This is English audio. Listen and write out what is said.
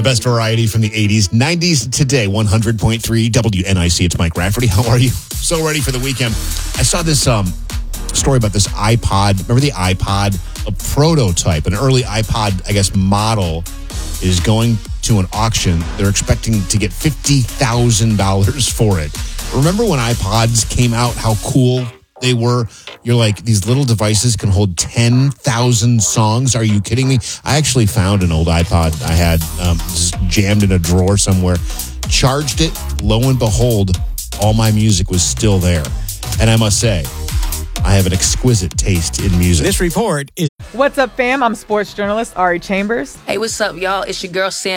best variety from the 80s, 90s, today, 100.3 WNIC. It's Mike Rafferty. How are you? So ready for the weekend. I saw this story about this iPod. Remember the iPod? A prototype, an early iPod, I guess, model is going to an auction. They're expecting to get $50,000 for it. Remember when iPods came out, how cool they were? You're like, these little devices can hold 10,000 songs. Are you kidding me? I actually found an old iPod I had just jammed in a drawer somewhere, charged it. Lo and behold, all my music was still there. And I must say, I have an exquisite taste in music. This report is... What's up, fam? I'm sports journalist Ari Chambers. Hey, what's up, y'all? It's your girl, Sam